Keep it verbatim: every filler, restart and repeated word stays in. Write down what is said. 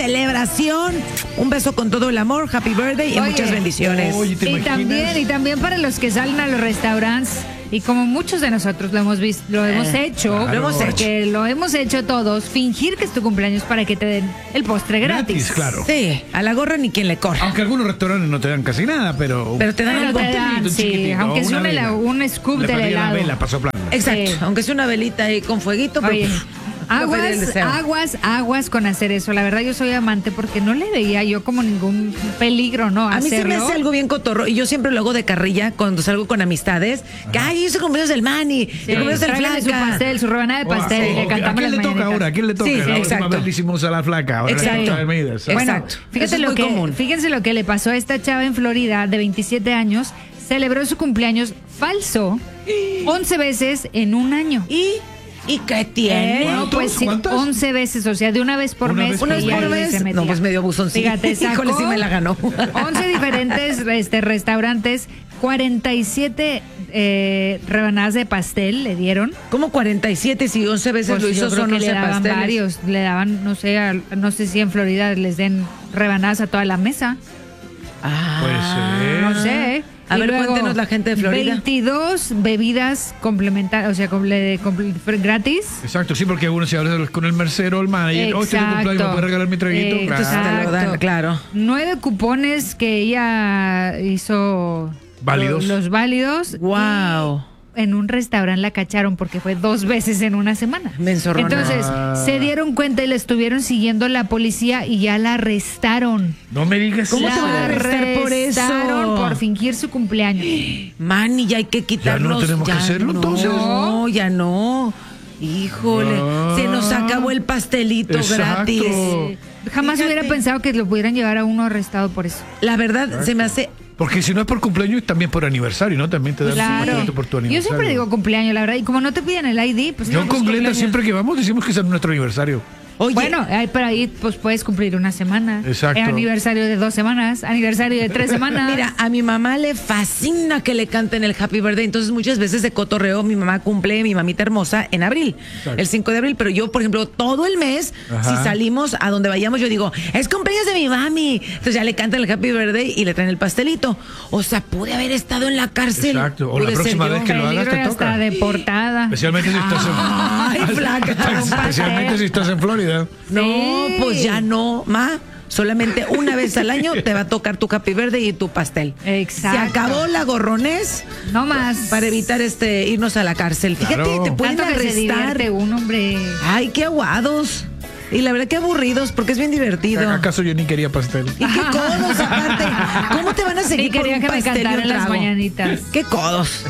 celebración. Un beso con todo el amor, happy birthday y Oye, muchas bendiciones. Oye, ¿te Y imaginas? también, y también para los que salen a los restaurantes, y como muchos de nosotros lo hemos visto, lo hemos Eh, hecho, claro. Lo hemos porque lo hemos hecho todos, fingir que es tu cumpleaños para que te den el postre gratis. Gratis, claro. Sí, a la gorra ni quien le corra. Aunque algunos restaurantes no te dan casi nada, pero... Pero te dan Pero algo. te dan, un sí, chiquitito, aunque es una un, vela. hela- un scoop Le del perdí la helado. vela para soplar. Exacto, Sí. aunque sea una velita ahí con fueguito, pero Oye, pff, no pedir el aguas, deseo. aguas, aguas con hacer eso. La verdad yo soy amante porque no le veía yo como ningún peligro, ¿no? A mí se hacerlo. me hace algo bien cotorro y yo siempre lo hago de carrilla cuando salgo con amistades. Que ay, yo soy cumpleaños del Manny, Sí, el cumpleaños del tráigale su Flaca. pastel, su rebanada de pastel, Oh, le ¿a cantamos quién las le toca mañanitas. ahora? ¿A quién le toca? Sí, la última exacto. vez le hicimos a la flaca. Ahora Exacto. le toca a Almeidas. Bueno, Exacto. fíjate Eso es lo muy que, común. fíjense lo que le pasó a esta chava en Florida de veintisiete años. Celebró su cumpleaños falso once veces en un año. ¿Y, ¿Y qué tiene? Eh, no, ¿Cuántos? pues sí, ¿Cuántas? once veces, o sea, de una vez por Una mes. vez ¿Una por vez ella por ahí se vez? metía. No, pues medio buzoncito. Fíjate, sacó Híjole, sí me la ganó. once diferentes este, restaurantes, cuarenta y siete eh, rebanadas de pastel le dieron. ¿Cómo cuarenta y siete si once veces Pues lo yo hizo creo son que le once daban pasteles? varios, le daban, no sé, a- no sé si en Florida les den rebanadas a toda la mesa. Ah, Puede ser. No sé. ¿eh? A Y ver, luego, cuéntenos la gente de Florida. veintidós bebidas complementarias, o sea, comple- comple- gratis. Exacto, sí, porque uno se habla con el mercero, el manager. Oh, este es mi cumpleaños, ¿me puede regalar mi traguito? Eh, Entonces te lo dan, exacto. claro. Nueve cupones que ella hizo. Válidos. lo- Los válidos. Wow. Y en un restaurante la cacharon porque fue dos veces en una semana. Menzorrona. Entonces, Ah. se dieron cuenta y la estuvieron siguiendo la policía y ya la arrestaron. No me digas ¿Cómo la te van a arrestar por eso? arrestaron por fingir su cumpleaños. Manny, ya hay que quitarnos. tenemos que hacerlo, no, entonces. No, ya no. Híjole, Ah. se nos acabó el pastelito Exacto. gratis. Jamás Fíjate. hubiera pensado que lo pudieran llevar a uno arrestado por eso. La verdad, se me hace. Porque si no es por cumpleaños, también por aniversario, ¿no? También te dan un Claro. pastelito por tu Yo aniversario. siempre digo cumpleaños, la verdad. Y como no te piden el I D, pues. Yo no, con pues, Glenda cumpleaños. siempre que vamos decimos que es nuestro aniversario. Oye, Bueno, ahí, pero ahí pues puedes cumplir una semana. Exacto. Eh, aniversario de dos semanas, aniversario de tres semanas. mira, a mi mamá le fascina que le canten el Happy Birthday. Entonces, muchas veces de cotorreo, mi mamá cumple, mi mamita hermosa, en abril, Exacto. el cinco de abril. Pero yo, por ejemplo, todo el mes, Ajá. si salimos a donde vayamos, yo digo, es cumpleaños de mi mami. Entonces ya le cantan el Happy Birthday y le traen el pastelito. O sea, pude haber estado en la cárcel. Exacto. O la Pude ser próxima yo. vez que lo hagas, Peligro te y hasta toca. deportada. Especialmente si estás en... Ay, flaca. Especialmente si estás en Florida. No, Sí. pues ya no, ma. Solamente una vez al año te va a tocar tu Happy Birthday y tu pastel. Exacto. Se acabó la gorrones No más. para evitar este irnos a la cárcel. Fíjate, Claro. te pueden Tanto que se arrestar. divierte un hombre. Ay, qué aguados. Y la verdad que aburridos, porque es bien divertido. ¿Acaso yo ni quería pastel? Y qué codos aparte. ¿Cómo te van a seguir Sí, por quería un que me pastel y un cantaran las trago? mañanitas. Qué codos.